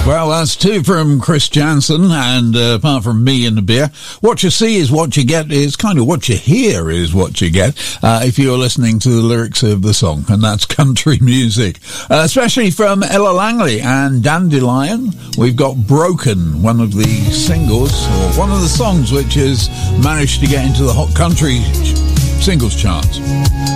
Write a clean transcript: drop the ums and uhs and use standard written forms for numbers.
Well, that's two from Chris Jansen, and apart from me and the beer, what you see is what you get. Is kind of what you hear is what you get if you're listening to the lyrics of the song, and that's country music, especially from Ella Langley and Dandelion. We've got Broken, one of the singles, or one of the songs which has managed to get into the hot country singles charts.